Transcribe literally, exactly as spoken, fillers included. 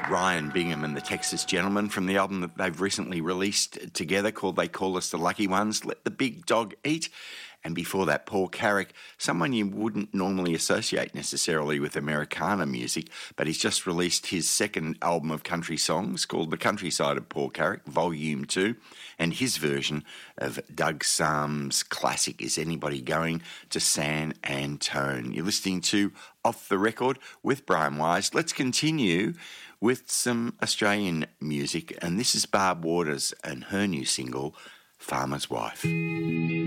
Ryan Bingham and the Texas Gentlemen from the album that they've recently released together called They Call Us the Lucky Ones, Let the Big Dog Eat. And before that, Paul Carrick, someone you wouldn't normally associate necessarily with Americana music, but he's just released his second album of country songs called The Countryside of Paul Carrick, Volume two, and his version of Doug Sam's classic, Is Anybody Going to San Antone? You're listening to Off the Record with Brian Wise. Let's continue with some Australian music, and this is Barb Waters and her new single, Farmer's Wife.